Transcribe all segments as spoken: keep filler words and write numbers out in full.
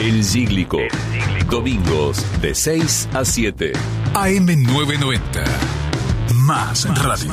El Cíclico. Domingos de seis a siete. A M novecientos noventa. Más radio.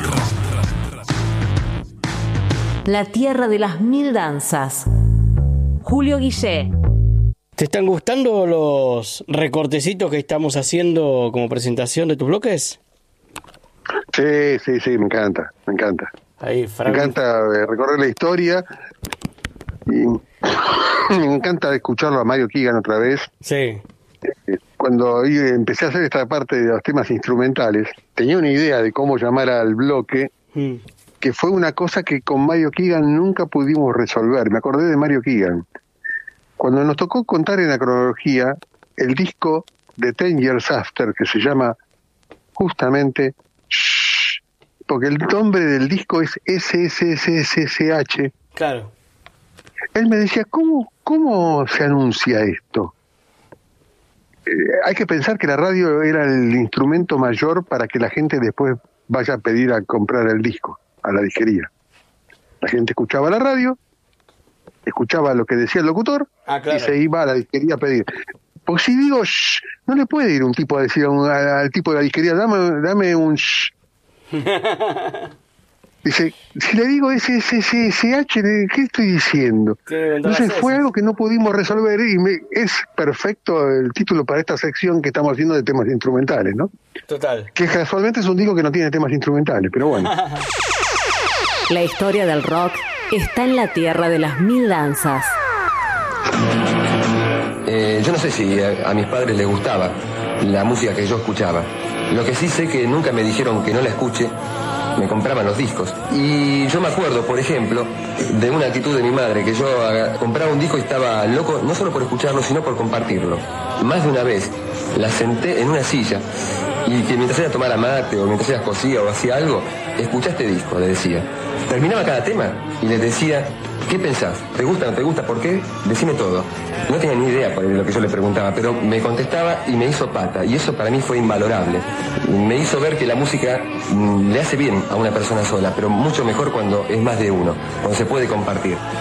La tierra de las mil danzas. Julio Guillé. ¿Te están gustando los recortecitos que estamos haciendo como presentación de tus bloques? Sí, sí, sí, me encanta, me encanta. Ahí, Frank. Me encanta eh, recorrer la historia y me encanta escucharlo a Mario Keegan otra vez. Sí. Eh, Cuando empecé a hacer esta parte de los temas instrumentales, tenía una idea de cómo llamar al bloque, mm. que fue una cosa que con Mario Keegan nunca pudimos resolver. Me acordé de Mario Keegan. Cuando nos tocó contar en la cronología el disco de Ten Years After, que se llama justamente Shh, porque el nombre del disco es S S S S S H. Claro. Él me decía, ¿cómo, cómo se anuncia esto? Eh, hay que pensar que la radio era el instrumento mayor para que la gente después vaya a pedir a comprar el disco a la disquería. La gente escuchaba la radio, escuchaba lo que decía el locutor, ah, claro. y se iba a la disquería a pedir. Pues si digo shh, no le puede ir un tipo a decir a un, a, al tipo de la disquería, dame, dame un shh. Dice, si le digo S S S S H, ¿qué estoy diciendo? Entonces fue algo que no pudimos resolver y me, es perfecto el título para esta sección que estamos haciendo de temas instrumentales, ¿no? Total. Que casualmente es un disco que no tiene temas instrumentales, pero bueno. La historia del rock está en la tierra de las mil danzas. Eh, yo no sé si a, a mis padres les gustaba la música que yo escuchaba. Lo que sí sé que nunca me dijeron que no la escuche. Me compraban los discos. Y yo me acuerdo, por ejemplo, de una actitud de mi madre, que yo haga, compraba un disco y estaba loco, no solo por escucharlo, sino por compartirlo. Más de una vez la senté en una silla y que mientras ella tomara mate o mientras ella cosía o hacía algo, escuchá este disco, le decía. Terminaba cada tema y le decía, ¿qué pensás? ¿Te gusta, no te gusta? ¿Por qué? Decime todo. No tenía ni idea de lo que yo le preguntaba, pero me contestaba y me hizo pata, y eso para mí fue invalorable. Me hizo ver que la música mmm, le hace bien a una persona sola, pero mucho mejor cuando es más de uno, cuando se puede compartir.